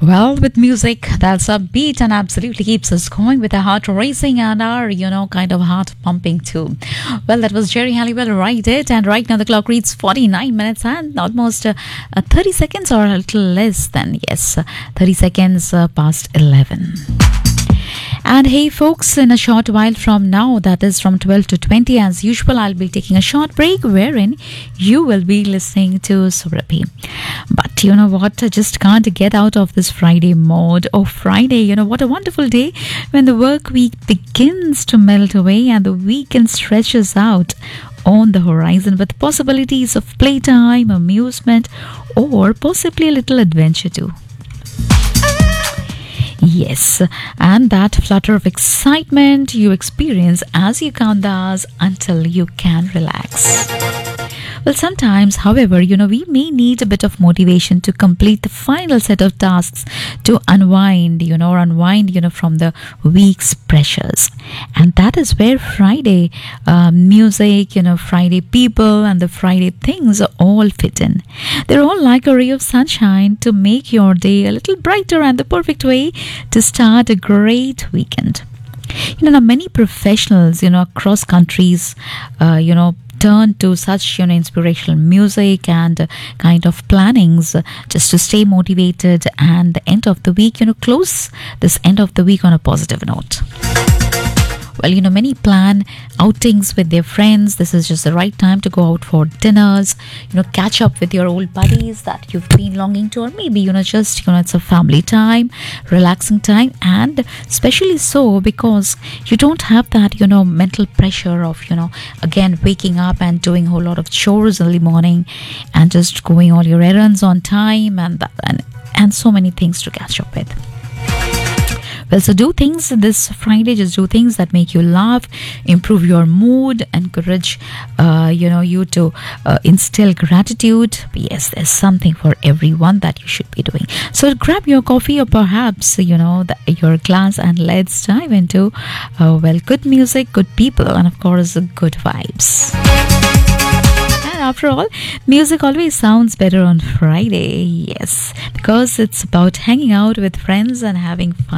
Well, with music that's upbeat and absolutely keeps us going with our heart racing and our, kind of heart pumping too. Well, that was Jerry Halliwell, Right It. And right now the clock reads 49 minutes and almost 30 seconds or a little less than, 30 seconds past 11. And hey folks, in a short while from now, that is from 12 to 20, as usual, I'll be taking a short break wherein you will be listening to Surabhi. But you know what, I just can't get out of this Friday mode. Oh, Friday, what a wonderful day when the work week begins to melt away and the weekend stretches out on the horizon with possibilities of playtime, amusement, or possibly a little adventure too. Yes, and that flutter of excitement you experience as you count the hours until you can relax. Well, sometimes, however, we may need a bit of motivation to complete the final set of tasks to unwind, from the week's pressures. And that is where Friday music, Friday people and the Friday things all fit in. They're all like a ray of sunshine to make your day a little brighter and the perfect way to start a great weekend. Now many professionals, across countries, turn to such inspirational music and kind of plannings just to stay motivated and the end of the week close this end of the week on a positive note. Well, many plan outings with their friends. This is just the right time to go out for dinners, catch up with your old buddies that you've been longing to, or maybe, just, it's a family time, relaxing time, and especially so because you don't have that, mental pressure of, again, waking up and doing a whole lot of chores early morning and just going all your errands on time and so many things to catch up with. Well, so do things this Friday, just do things that make you laugh, improve your mood, encourage, you to instill gratitude. Yes, there's something for everyone that you should be doing. So grab your coffee or perhaps, your glass and let's dive into, good music, good people, and of course, good vibes. After all, music always sounds better on Friday, yes, because it's about hanging out with friends and having fun.